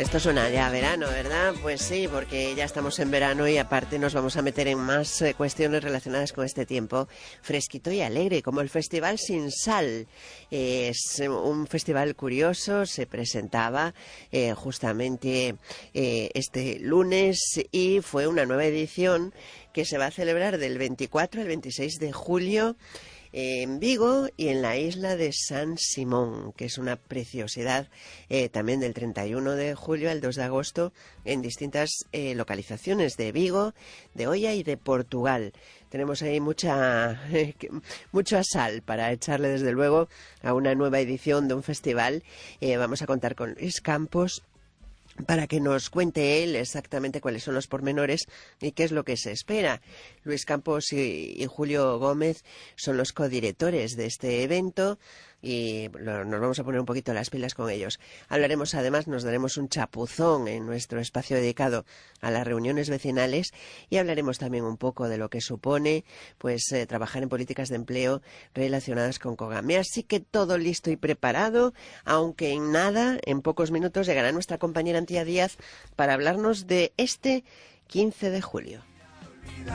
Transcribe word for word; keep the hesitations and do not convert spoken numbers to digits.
Esto suena ya a verano, ¿verdad? Pues sí, porque ya estamos en verano y aparte nos vamos a meter en más eh, cuestiones relacionadas con este tiempo fresquito y alegre, como el Festival Sin Sal. Eh, es un festival curioso, se presentaba eh, justamente eh, este lunes y fue una nueva edición que se va a celebrar del veinticuatro al veintiséis de julio en Vigo y en la isla de San Simón, que es una preciosidad, eh, también del treinta y uno de julio al dos de agosto en distintas eh, localizaciones de Vigo, de Oia y de Portugal. Tenemos ahí mucha, eh, mucha sal para echarle desde luego a una nueva edición de un festival. Eh, vamos a contar con Luis Campos para que nos cuente él exactamente cuáles son los pormenores y qué es lo que se espera. Luis Campos y, y Julio Gómez son los codirectores de este evento y lo, nos vamos a poner un poquito las pilas con ellos. Hablaremos además, nos daremos un chapuzón en nuestro espacio dedicado a las reuniones vecinales y hablaremos también un poco de lo que supone pues eh, trabajar en políticas de empleo relacionadas con Cogame. Así que todo listo y preparado, aunque en nada, en pocos minutos llegará nuestra compañera Antía Díaz para hablarnos de este quince de julio.